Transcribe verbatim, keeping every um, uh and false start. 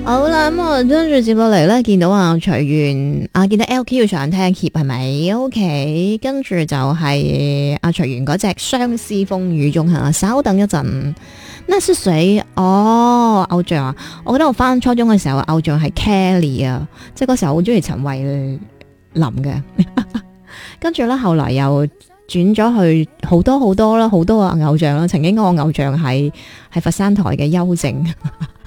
好啦，咁我跟住接落嚟咧，見到啊隨緣啊，見到 L Q 想聽協係咪 ？OK，跟住就係阿隨緣嗰隻相思風雨中吓，稍等一陣。那是誰？哦，偶像啊！我覺得我翻初中嘅時候，偶像係 Kelly 啊，即係嗰時候好中意陳慧琳嘅。跟住咧，後來又轉咗去好多好多啦，好多個偶像啦。曾經我偶像係係佛山台嘅邱靜。